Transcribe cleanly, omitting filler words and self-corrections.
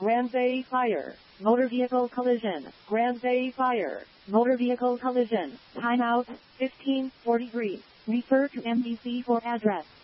Grand Bay Fire. Motor vehicle collision. Grand Bay Fire. Motor vehicle collision. Timeout 1543. Refer to MDC for address.